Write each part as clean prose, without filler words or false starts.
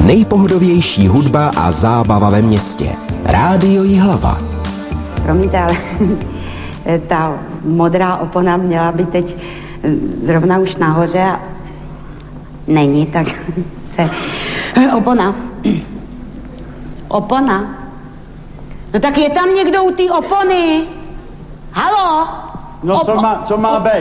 Nejpohodovější hudba a zábava ve městě. Rádio Jihlava. Promiňte, ale ta modrá opona měla být teď zrovna už nahoře a není, tak se... Opona? No tak je tam někdo u té opony? Haló? No co má být?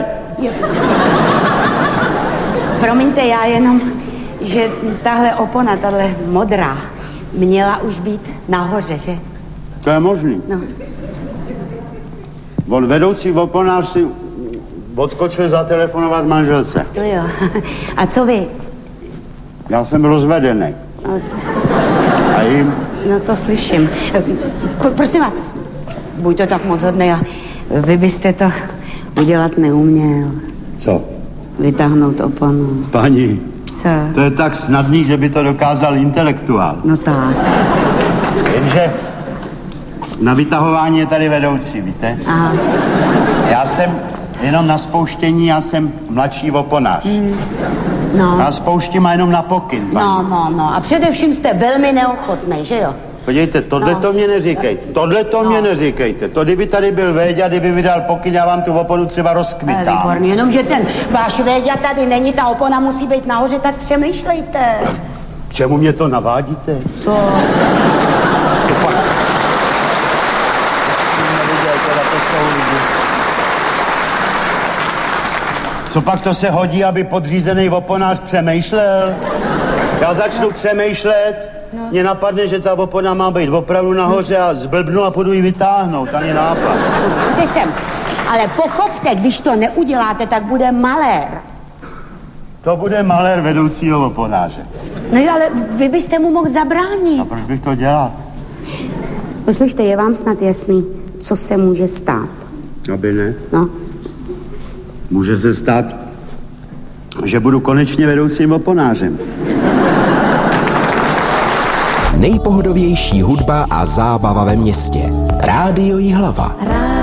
Promiňte, já jenom, že tahle opona, tahle modrá, měla už být nahoře, že? To je možný. No. On vedoucí oponář si odskočil zatelefonovat manželce. To jo. A co vy? Já jsem rozvedený. No. A jim? No to slyším. Prosím vás, buďte tak moc hodnej a vy byste to udělat neuměl. Co? Vytáhnout oponu. Paní, co? To je tak snadný, že by to dokázal intelektuál. No tak. Jenže na vytahování je tady vedoucí, víte? Aha. Já jsem jenom na spouštění, já jsem mladší oponář. No. Já spouštím a jenom na pokyn, paní. No. A především jste velmi neochotnej, že jo? Podívejte, tohle to mě neříkejte. Mě neříkejte. To, kdyby tady byl Véďa, kdyby vydal pokyn, já vám tu oponu třeba rozkmitám. Výborně, jenomže ten váš Véďa tady není, ta opona musí být nahoře, tak přemýšlejte. K čemu mě to navádíte? Co? Co pak? Co pak to se hodí, aby podřízený oponář přemýšlel? Já začnu přemýšlet, mě napadne, že ta opona má být opravdu nahoře a zblbnu a půjdu ji vytáhnout, ani nápad. Ty sem, ale pochopte, když to neuděláte, tak bude malér. To bude malér vedoucího oponáře. No jo, ale vy byste mu mohl zabránit. A proč bych to dělal? Poslyšte, je vám snad jasný, co se může stát? Aby ne. No. Může se stát, že budu konečně vedoucím oponářem. Nejpohodovější hudba a zábava ve městě. Rádio Jihlava.